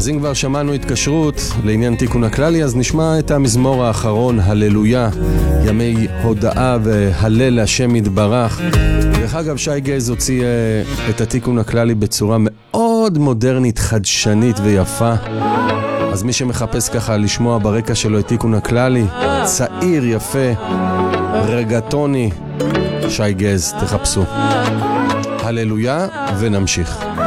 אז אם כבר שמענו התקשרות לעניין תיקון הכללי, אז נשמע את המזמור האחרון, הללויה, ימי הודאה והלל השם יתברך. דרך אגב, שי גז הוציא את התיקון הכללי בצורה מאוד מודרנית, חדשנית ויפה. אז מי שמחפש ככה לשמוע ברקע שלו את תיקון הכללי, צעיר, יפה, רגטוני, שי גז, תחפשו. הללויה ונמשיך.